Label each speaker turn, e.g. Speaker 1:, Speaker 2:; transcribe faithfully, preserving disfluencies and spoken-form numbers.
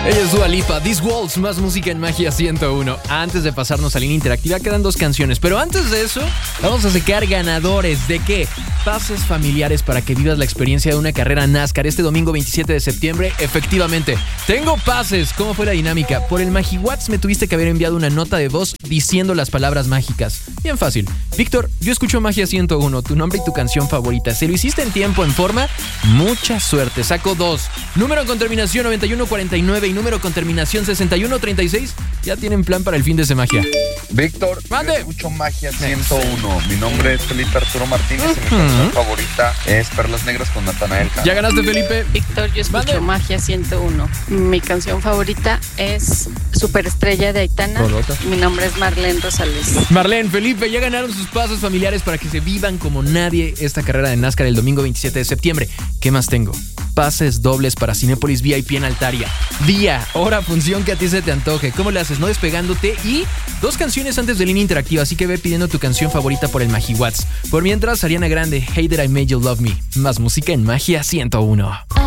Speaker 1: Ella es Dua Lipa, This Waltz, más música en Magia ciento uno. Antes de pasarnos a línea interactiva quedan dos canciones, pero antes de eso vamos a sacar ganadores. ¿De qué? Pases familiares para que vivas la experiencia de una carrera NASCAR este domingo veintisiete de septiembre. Efectivamente, tengo pases. ¿Cómo fue la dinámica? Por el MagiWatts me tuviste que haber enviado una nota de voz diciendo las palabras mágicas. Bien fácil. Víctor, yo escucho Magia ciento uno, tu nombre y tu canción favorita. Si lo hiciste en tiempo, en forma, mucha suerte. Saco dos. Número con terminación noventa y uno cuarenta y nueve y número con terminación sesenta y uno treinta y seis. Ya tienen plan para el fin de ese Magia.
Speaker 2: Víctor,
Speaker 1: ¡mande!
Speaker 2: yo escucho Magia ciento uno. Mi nombre es Felipe Arturo Martínez uh-huh. y mi canción favorita es Perlas Negras con Natanael Cano.
Speaker 1: Ya ganaste, Felipe.
Speaker 3: Víctor, yo escucho
Speaker 1: ¡mande!
Speaker 3: Magia ciento uno. Mi canción favorita es Superestrella de Aitana.
Speaker 1: Rolota.
Speaker 3: Mi nombre es Marlene Rosales.
Speaker 1: Marlene, Felipe, ya ganaron sus pasos familiares para que se vivan como nadie esta carrera de NASCAR el domingo veintisiete de septiembre. ¿Qué más tengo? Pases dobles para Cinépolis V I P en Altaria. Día, hora, función que a ti se te antoje. ¿Cómo le haces? No despegándote. Y dos canciones antes de línea interactiva, así que ve pidiendo tu canción favorita por el MagiWatts. Por mientras, Ariana Grande, Hey That I Made You Love Me. Más música en Magia ciento uno.